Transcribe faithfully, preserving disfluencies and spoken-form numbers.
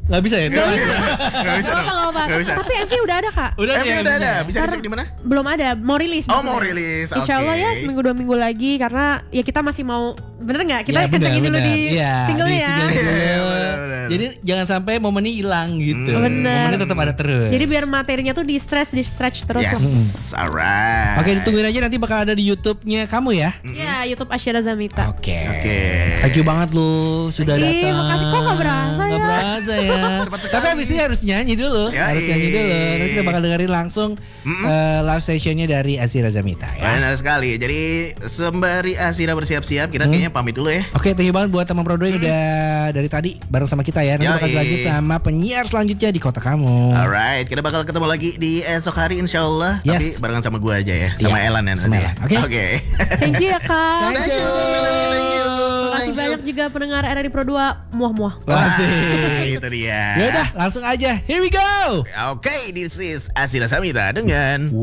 Nggak bisa ya? Nggak bisa. Nggak bisa. Gak apa, gak apa. Nggak bisa. Tapi M V udah ada kak. Udah Eh, nih, udah ada. ya. Bisa dicek di mana? Belum ada, mau rilis. Oh, maksudnya. mau rilis. Oke. Insya Allah ya seminggu dua minggu lagi karena ya kita masih mau, bener nggak? Kita Ya, benar, kencengin dulu benar. di Iya, single di ya. single dulu. Iya, benar, benar. Jadi jangan sampai momennya hilang gitu. Hmm. Benar. Momennya tetap ada terus. Jadi biar materinya tuh di stretch, di stretch terus. Yes, lah. alright. Oke, ditungguin aja nanti bakal ada di YouTube-nya kamu ya. Ya YouTube Asyara Zamita. Oke. Oke. Thank you banget lu sudah Ih, datang. makasih. Kok nggak berasa Nggak ya? berasa ya. Cepat sekali. Tapi abis ini harus nyanyi dulu. Ya, harus nyanyi iya. dulu. Nanti kita bakal dengerin langsung eh, live sessionnya dari Asyara Zamita ya. Benar sekali. Jadi sembari Asira bersiap-siap, kita kayaknya pamit dulu ya. Oke, thank you banget buat teman Prodo yang udah dari tadi bareng sama kita ya. Nanti Yoi. bakal lanjut sama penyiar selanjutnya di kota kamu. Alright, kita bakal ketemu lagi di esok hari insya Allah. Yes. Tapi barengan sama gue aja ya, sama Iya, Elan ya sama nanti ya. Elan. Oke. Oke. Thank you ya kak. Thank Thank you, sekali lagi thank you. Terima kasih Thank you. banyak juga pendengar R R I Pro dua. Muah-muah. Wah, Asik. itu dia. Ya udah, langsung aja. Here we go. Oke, this is Asira Samita dengan